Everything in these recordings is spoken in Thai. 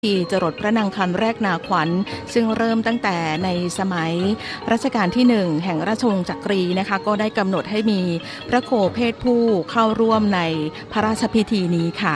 ที่จรดพระนางคันแรกนาขวัญซึ่งเริ่มตั้งแต่ในสมัยรัชกาลที่1แห่งราชวงศ์จักรีนะคะก็ได้กำหนดให้มีพระโคเพศผู้เข้าร่วมในพระราชพิธีนี้ค่ะ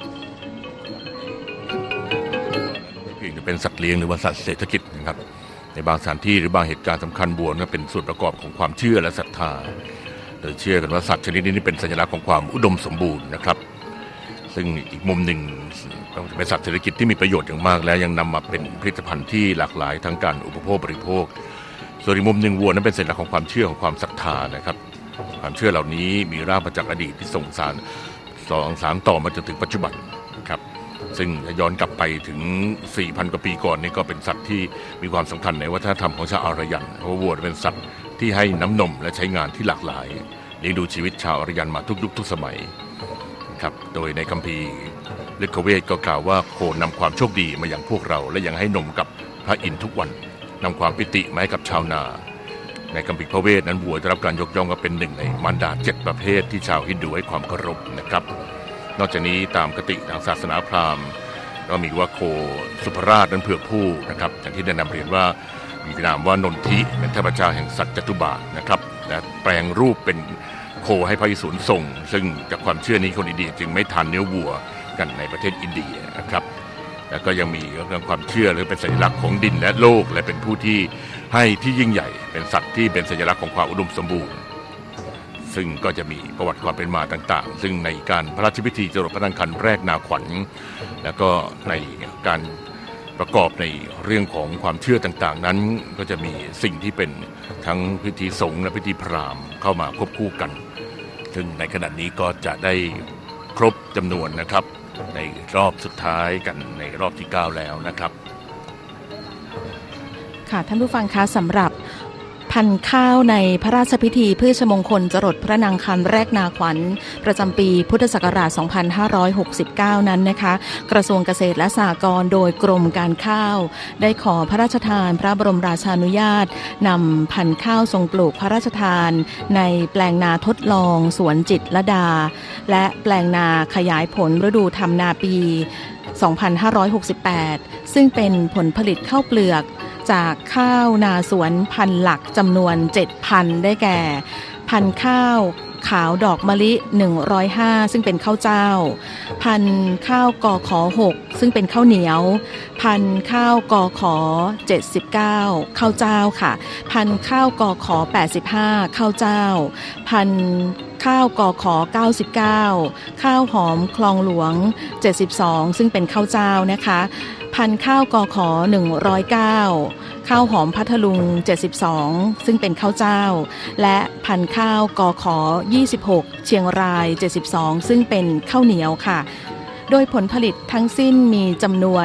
เป็นสัตว์เลี้ยงหรือว่าสัตว์เศรษฐกิจนะครับในบางสถานที่หรือบางเหตุการณ์สำคัญบัวนั้นเป็นส่วนประกอบของความเชื่อและศรัทธาโดยเชื่อกันว่าสัตว์ชนิดนี้เป็นสัญลักษณ์ของความอุดมสมบูรณ์นะครับซึ่งอีกมุมหนึ่งเป็นสัตว์เศรษฐกิจที่มีประโยชน์อย่างมากและยังนำมาเป็นผลิตภัณฑ์ที่หลากหลายทั้งการอุปโภคบริโภคส่วนอีกมุมหนึ่งวัวนั้นเป็นสัญลักษณ์ของความเชื่อของความศรัทธานะครับความเชื่อเหล่านี้มีรากมาจากอดีตที่ส่งสานต่อมาจนถึงปัจจุบันครับซึ่งย้อนกลับไปถึง 4,000 กว่าปีก่อนนี่ก็เป็นสัตว์ที่มีความสำคัญในวัฒนธรรมของชาวอารยันเพราะวัวเป็นสัตว์ที่ให้น้ำนมและใช้งานที่หลากหลายเลี้ยงดูชีวิตชาวอารยันมาทุกยุคทุกสมัยครับโดยในคัมภีร์ฤกขเวทก็กล่าวว่าโคนำความโชคดีมาอย่างพวกเราและยังให้นมกับพระอินทร์ทุกวันนำความปิติมาให้กับชาวนาในคัมภีร์พระเวทนั้นวัวได้รับการยกย่องว่าเป็นหนึ่งในมารดา7ประเภทที่ชาวฮินดูให้ความเคารพนะครับนอกจากนี้ตามคติทางศาสนาพราหมณ์ก็มีว่าโคสุภราชนั้นเผือกผู้นะครับอย่างที่ได้นำเรียนว่ามีนามว่านนทิเป็นเทพเจ้าแห่งสัตว์จตุบาทนะครับและแปลงรูปเป็นโคให้พระอิศวรส่งซึ่งจากความเชื่อนี้คนอินเดียจึงไม่ทานเนื้อวัวกันในประเทศอินเดียนะครับแล้วก็ยังมีเรื่องความเชื่อหรือเป็นสัญลักษณ์ของดินและโลกและเป็นผู้ที่ให้ที่ยิ่งใหญ่เป็นสัตว์ที่เป็นสัญลักษณ์ของความอุดมสมบูรณ์ซึ่งก็จะมีประวัติความเป็นมาต่างๆซึ่งในการพระราชพิธีจรดพระนางคันแรกนาขวัญแล้วก็ในการประกอบในเรื่องของความเชื่อต่างๆนั้นก็จะมีสิ่งที่เป็นทั้งพิธีสงฆ์และพิธีพราหมณ์เข้ามาควบคู่กันซึ่งในขณะนี้ก็จะได้ครบจำนวนนะครับในรอบสุดท้ายกันในรอบที่9แล้วนะครับค่ะท่านผู้ฟังคะสำหรับพันธุ์ข้าวในพระราชพิธีพืชมงคลจรดพระนางคันแรกนาขวัญประจำปีพุทธศักราช 2569 นั้นนะคะกระทรวงเกษตรและสหกรณ์โดยกรมการข้าวได้ขอพระราชทานพระบรมราชานุญาตนำพันธุ์ข้าวทรงปลูกพระราชทานในแปลงนาทดลองสวนจิตรลดาและแปลงนาขยายผลฤดูทำนาปี 2568 ซึ่งเป็นผลผลิตข้าวเปลือกจากข้าวนาสวนพันธุ์หลักจำนวน 7,000 ได้แก่พันธุ์ข้าวขาวดอกมะลิ105ซึ่งเป็นข้าวเจ้าพันธุ์ข้าวกข6ซึ่งเป็นข้าวเหนียวพันธุ์ข้าวกข79ข้าวเจ้าค่ะพันธุ์ข้าวกข85ข้าวเจ้าพันธุ์ข้าวกข99ข้าวหอมคลองหลวง72ซึ่งเป็นข้าวเจ้านะคะพันธุ์ข้าวกข109ข้าวหอมพัทลุง72ซึ่งเป็นข้าวเจ้าและพันธุ์ข้าวกข26เชียงราย72ซึ่งเป็นข้าวเหนียวค่ะโดยผลผลิตทั้งสิ้นมีจำนวน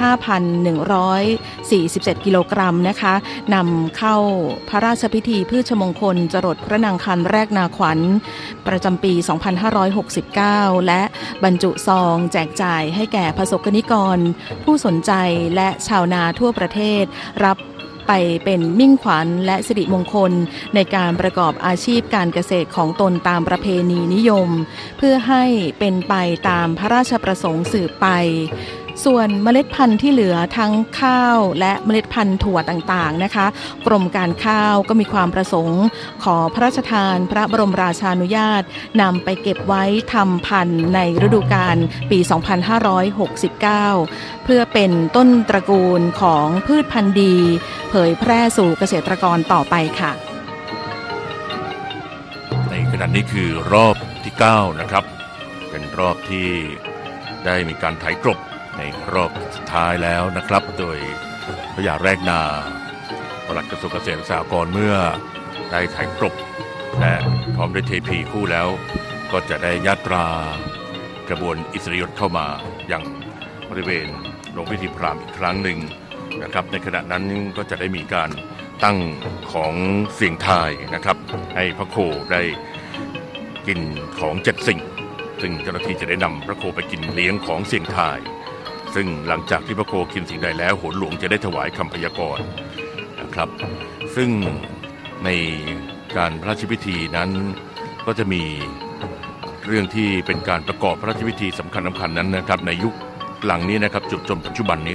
5,147 กิโลกรัมนะคะนำเข้าพระราชพิธีพืชมงคลจรดพระนางคันแรกนาขวัญประจำปี 2569 และบรรจุซองแจกจ่ายให้แก่ประสบกนิกรผู้สนใจและชาวนาทั่วประเทศรับไปเป็นมิ่งขวัญและสิริมงคลในการประกอบอาชีพการเกษตรของตนตามประเพณีนิยมเพื่อให้เป็นไปตามพระราชประสงค์สืบไปส่วนเมล็ดพันธุ์ที่เหลือทั้งข้าวและเมล็ดพันธุ์ถั่วต่างๆนะคะกรมการข้าวก็มีความประสงค์ขอพระราชทานพระบรมราชานุญาตนำไปเก็บไว้ทำพันธุ์ในฤดูกาลปี 2569 เพื่อเป็นต้นตระกูลของพืชพันธุ์ดีเผยแพร่สู่เกษตรกรต่อไปค่ะในขณะนี้คือรอบที่9นะครับเป็นรอบที่ได้มีการไถกลบในรอบสุดท้ายแล้วนะครับโดยพระยาแรกนาปลัดกระทรวงเกษตรและสหกรณ์เมื่อได้ไถกลบและพร้อมด้วยเทพีคู่แล้วก็จะได้ญาตรากระบวนอิสริยยศเข้ามาอย่างบริเวณโรงพิธีพราหมณ์อีกครั้งหนึ่งนะครับในขณะนั้นก็จะได้มีการตั้งของเสียงทายนะครับให้พระโคได้กินของ7สิ่งซึ่งเจ้าหน้าที่จะได้นำพระโคไปกินเลี้ยงของเสียงทายซึ่งหลังจากที่พระโคกินสิ่งใดแล้วโหรหลวงจะได้ถวายคำพยากรณ์นะครับซึ่งในการพระราชพิธีนั้นก็จะมีเรื่องที่เป็นการประกอบพระราชพิธีสำคัญนั้นนะครับในยุคหลังนี้นะครับจุดจนปัจจุบันนี้